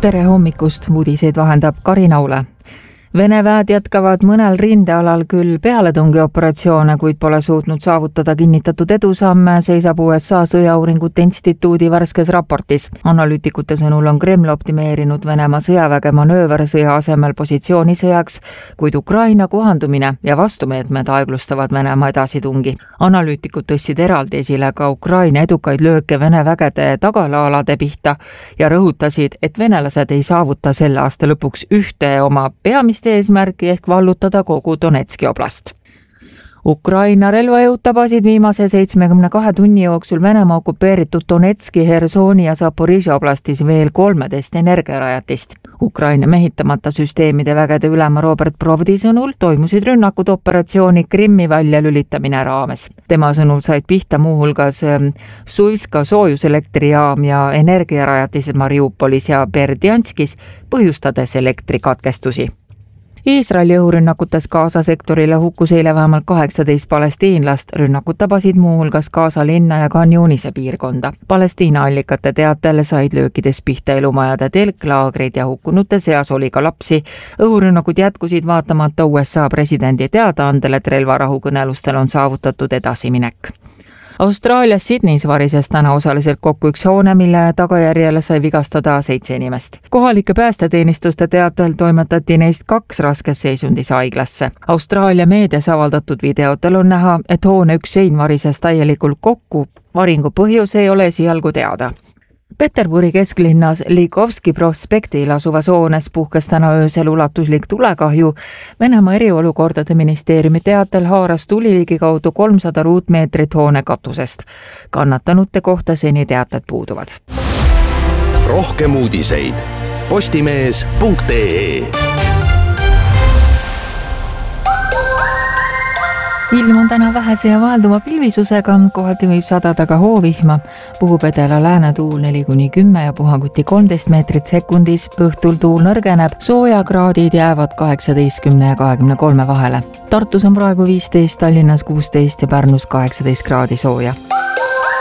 Tere hommikust, uudiseid vahendab Karin Aule. Vene väed jätkavad mõnel rindealal küll pealetungioperatsioone, kuid pole suutnud saavutada kinnitatud edusamme, seisab USA sõjauuringute instituudi värskes raportis. Analüütikute sõnul on Kreml optimeerinud Venemaa sõjaväge manööversõja asemel positsioonisõjaks, kuid Ukraina kohandumine ja vastumeetmed aeglustavad Venemaa edasitungi. Analüütikud tõstsid eraldi esile ka Ukraina edukaid lööke Vene vägede tagala-alade pihta ja rõhutasid, et venelased ei saavuta selle aasta lõpuks ühte oma peamist eesmärki ehk vallutada kogu Donetski oblast. Ukraina relvajõud tabasid viimase 72 tunni jooksul Venemaa okupeeritud Donetski, Hersoni ja Zaporižžja oblastis veel 13 energiarajatist. Ukraina mehitamata süsteemide vägede ülema Robert Provdi sõnul toimusid rünnakud operatsiooni Krimmi väljalülitamine raames. Tema sõnul said pihta muuhulgas Suvska soojuselektrijaam ja energiarajatised Mariupolis ja Berdjanskis, põhjustades elektrikatkestusi. Iisraeli õhurünnakutes Gaza sektorile hukkus eile vähemalt 18 palestiinlast, rünnakud tabasid muuhulgas Gaza linna ja Khan Younise piirkonda. Palestiina allikate teatel said löökides pihta elumajade telklaagrid ja hukkunute seas oli ka lapsi. Õhurünnakud jätkusid vaatamata USA presidendi teadaandele, et relvarahukõnelustel on saavutatud edasiminek. Austraalias Sydneys varises täna osaliselt kokku üks hoone, mille tagajärjel sai vigastada 7 inimest. Kohalike päästeteenistuste teatel toimetati neist 2 raskes seisundis haiglasse. Austraalia meedias avaldatud videotel on näha, et hoone üks sein varises täielikult kokku. Varingu põhjus ei ole esialgu teada. Peterburi kesklinnas Liikovski prospektil asuvas hoones puhkes täna öösel ulatuslik tulekahju. Venemaa eriolukordade ministeeriumi teatel haaras tuli ligikaudu 300 ruutmeetrit hoone katusest. Kannatanute kohta seni teated puuduvad. Rohkem uudiseid postimees.ee. Ilm on täna vähese ja vahelduva pilvisusega, kohati võib sadada ka hoovihma. Puhub edela läänetuul 4-10 ja puhanguti 13 meetrit sekundis. Õhtul tuul nõrgeneb, soojakraadid jäävad 18 ja 23 vahele. Tartus on praegu 15, Tallinnas 16 ja Pärnus 18 kraadi sooja.